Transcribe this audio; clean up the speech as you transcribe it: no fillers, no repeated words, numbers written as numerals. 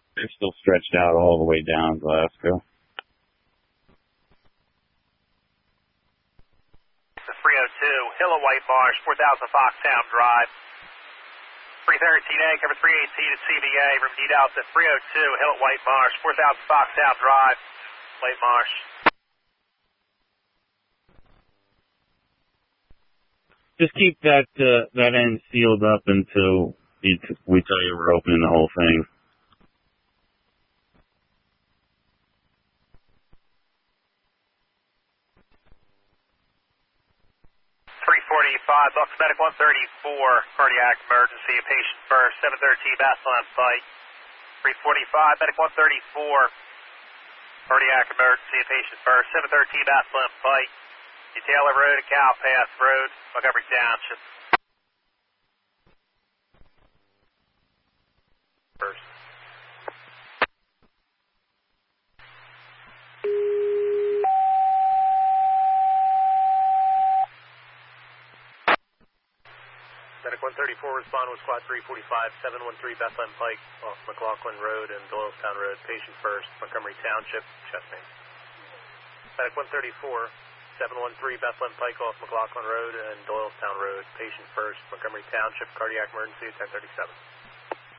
They're still stretched out all the way down Glasgow. The 302, Hill of White Marsh, 4000 Foxtown Drive. 313A, cover 318 to CVA. Repeat out to 302, Hill at White Marsh, 4000 Foxtown Drive, White Marsh. Just keep that end sealed up until we tell you we're opening the whole thing. 345, Bucks Medic 134, cardiac emergency, patient first, 713 Bethlehem Pike. 345, Medic 134, cardiac emergency, patient first, 713 Bethlehem Pike. Taylor Road and Cow Path Road, Montgomery Township. First. Medic 134, respond with squad 345, 713 Bethlehem Pike off McLaughlin Road and Doylestown Road, patient first, Montgomery Township, chest pain. Medic 134, 713 Bethlehem Pike off McLaughlin Road and Doylestown Road, patient first, Montgomery Township, cardiac emergency, 1037.